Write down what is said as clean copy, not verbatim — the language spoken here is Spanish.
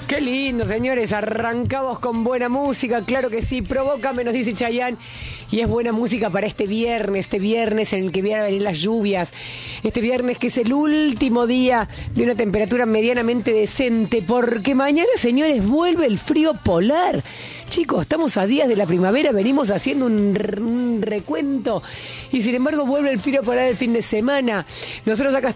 Qué lindo, señores, arrancamos con buena música, claro que sí, provócame, nos dice Chayanne, y es buena música para este viernes en el que van a venir las lluvias, este viernes que es el último día de una temperatura medianamente decente, porque mañana, señores, vuelve el frío polar. Chicos, estamos a días de la primavera, venimos haciendo un recuento y sin embargo vuelve el frío polar el fin de semana. Nosotros acá